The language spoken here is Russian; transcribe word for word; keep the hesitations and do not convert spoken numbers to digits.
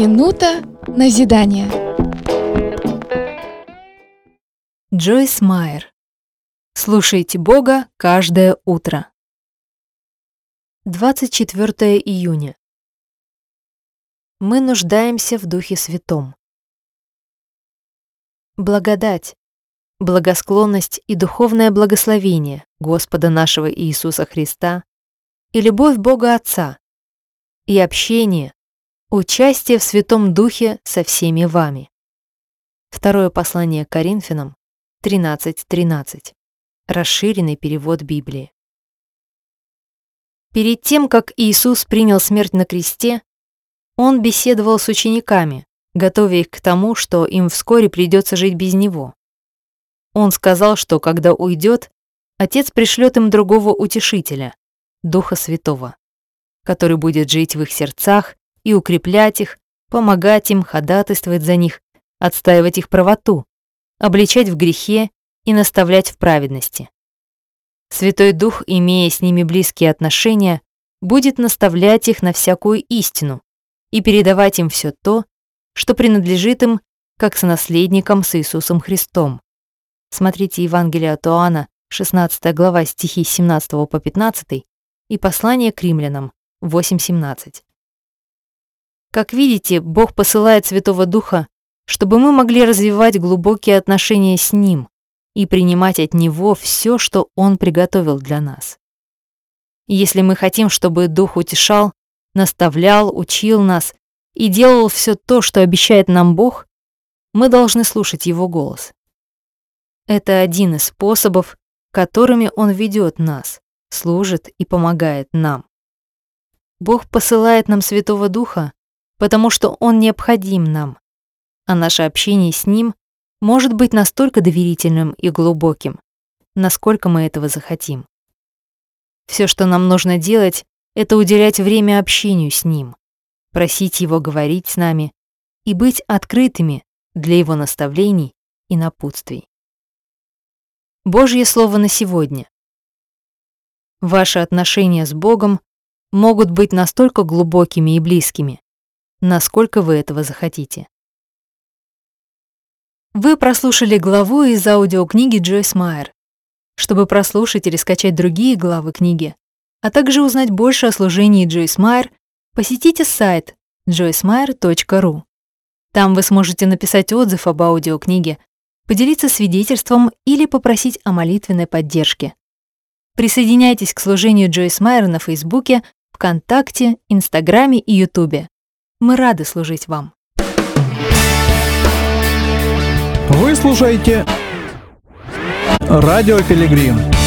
Минута назидания. Джойс Майер. Слушайте Бога каждое утро. двадцать четвёртое июня. Мы нуждаемся в Духе Святом. Благодать, благосклонность и духовное благословение Господа нашего Иисуса Христа и любовь Бога Отца и общение, участие в Святом Духе со всеми вами. Второе послание к Коринфянам тринадцать тринадцать. Расширенный перевод Библии. Перед тем, как Иисус принял смерть на кресте, Он беседовал с учениками, готовя их к тому, что им вскоре придется жить без Него. Он сказал, что когда уйдет, Отец пришлет им другого утешителя, Духа Святого, который будет жить в их сердцах и укреплять их, помогать им, ходатайствовать за них, отстаивать их правоту, обличать в грехе и наставлять в праведности. Святой Дух, имея с ними близкие отношения, будет наставлять их на всякую истину и передавать им все то, что принадлежит им как сонаследникам с Иисусом Христом. Смотрите Евангелие от Иоанна, шестнадцатая глава, стихи с семнадцатого по пятнадцатый и послание к римлянам, восемь семнадцать. Как видите, Бог посылает Святого Духа, чтобы мы могли развивать глубокие отношения с Ним и принимать от Него все, что Он приготовил для нас. Если мы хотим, чтобы Дух утешал, наставлял, учил нас и делал все то, что обещает нам Бог, мы должны слушать Его голос. Это один из способов, которыми Он ведет нас, служит и помогает нам. Бог посылает нам Святого Духа, потому что Он необходим нам, а наше общение с Ним может быть настолько доверительным и глубоким, насколько мы этого захотим. Все, что нам нужно делать, это уделять время общению с Ним, просить Его говорить с нами и быть открытыми для Его наставлений и напутствий. Божье Слово на сегодня. Ваши отношения с Богом могут быть настолько глубокими и близкими, насколько вы этого захотите. Вы прослушали главу из аудиокниги Джойс Майер. Чтобы прослушать или скачать другие главы книги, а также узнать больше о служении Джойс Майер, посетите сайт джойс майер точка ру. Там вы сможете написать отзыв об аудиокниге, поделиться свидетельством или попросить о молитвенной поддержке. Присоединяйтесь к служению Джойс Майер на Фейсбуке, ВКонтакте, Инстаграме и Ютубе. Мы рады служить вам. Вы слушаете Радио Пилигрим.